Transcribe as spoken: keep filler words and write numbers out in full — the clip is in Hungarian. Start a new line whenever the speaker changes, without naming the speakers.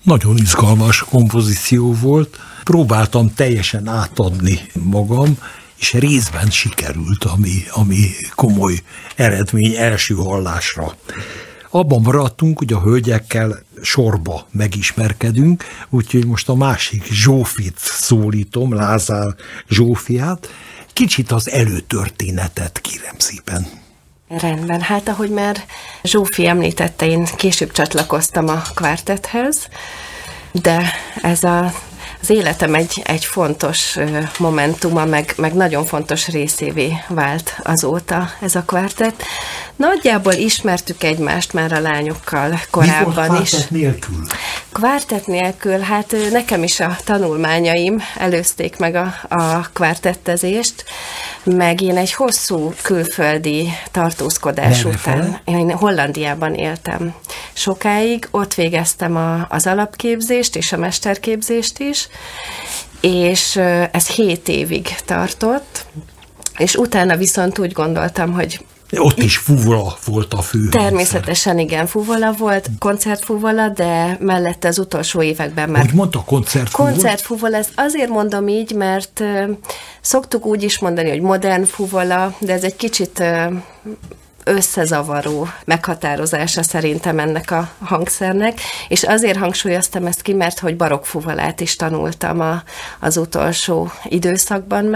Nagyon izgalmas kompozíció volt. Próbáltam teljesen átadni magam, és részben sikerült, ami, ami komoly eredmény első hallásra. Abban maradtunk, hogy a hölgyekkel sorba megismerkedünk, úgyhogy most a másik Zsófit szólítom, Lázár Zsófiát. Kicsit az előtörténetet, kérem szépen.
Rendben, hát ahogy már Zsófi említette, én később csatlakoztam a kvártethez, de ez a Az életem egy, egy fontos momentuma, meg, meg nagyon fontos részévé vált azóta ez a kvártett. Nagyjából ismertük egymást már a lányokkal korábban is.
Mi volt kvártett nélkül?
Kvártett nélkül, hát nekem is a tanulmányaim előzték meg a, a kvártettezést, meg én egy hosszú külföldi tartózkodás
Merre
után,
fel?
én Hollandiában éltem sokáig, ott végeztem a, az alapképzést és a mesterképzést is, és ez hét évig tartott, és utána viszont úgy gondoltam, hogy
Ott is fuvola volt a fő.
természetesen igen, fuvola volt, koncertfuvola, de mellette az utolsó években már...
Hogy mondta, koncertfuvola?
Koncertfuvola, ezt azért mondom így, mert uh, szoktuk úgy is mondani, hogy modern fuvola, de ez egy kicsit uh, összezavaró meghatározása szerintem ennek a hangszernek, és azért hangsúlyoztam ezt ki, mert hogy barokkfuvolát is tanultam a, az utolsó időszakban.